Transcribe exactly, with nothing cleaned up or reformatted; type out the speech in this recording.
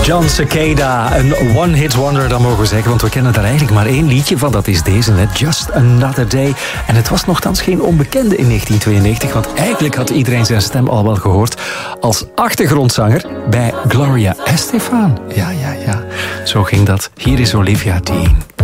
John Cicada, een one-hit wonder, dat mogen we zeggen, want we kennen daar eigenlijk maar één liedje van, dat is deze, net Just Another Day. En het was nogthans geen onbekende in negentien tweeënnegentig, want eigenlijk had iedereen zijn stem al wel gehoord als achtergrondzanger bij Gloria Estefan. Ja, ja, ja, zo ging dat. Hier is Olivia Dean.